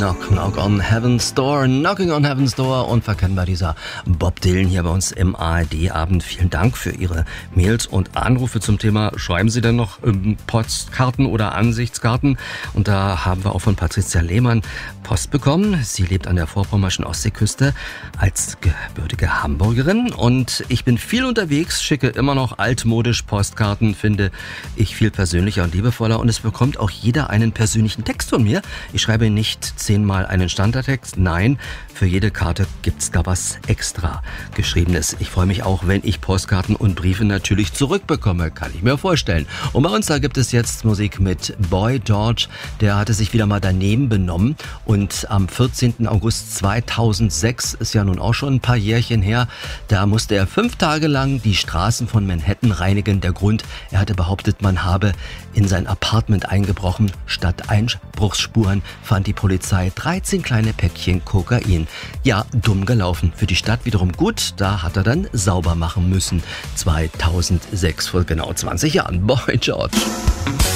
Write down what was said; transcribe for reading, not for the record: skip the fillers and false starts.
Knock, knock on Heaven's Door, knocking on Heaven's Door, unverkennbar dieser Bob Dylan hier bei uns im ARD-Abend. Vielen Dank für Ihre Mails und Anrufe zum Thema. Schreiben Sie denn noch Postkarten oder Ansichtskarten? Und da haben wir auch von Patricia Lehmann Post bekommen. Sie lebt an der vorpommerschen Ostseeküste als gebürtige Hamburgerin und ich bin viel unterwegs, schicke immer noch altmodisch Postkarten, finde ich viel persönlicher und liebevoller und es bekommt auch jeder einen persönlichen Text von mir. Ich schreibe nicht 10-mal einen Standardtext, nein, für jede Karte gibt's da was extra Geschriebenes. Ich freue mich auch, wenn ich Postkarten und Briefe natürlich zurückbekomme, kann ich mir vorstellen. Und bei uns, da gibt es jetzt Musik mit Boy George, der hatte sich wieder mal daneben benommen und am 14. August 2006, ist ja nun auch schon ein paar Jährchen her, da musste er 5 Tage lang die Straßen von Manhattan reinigen. Der Grund, er hatte behauptet, man habe in sein Apartment eingebrochen. Statt Einbruchsspuren fand die Polizei 13 kleine Päckchen Kokain. Ja, dumm gelaufen. Für die Stadt wiederum gut, da hat er dann sauber machen müssen. 2006, vor genau 20 Jahren. Boy George.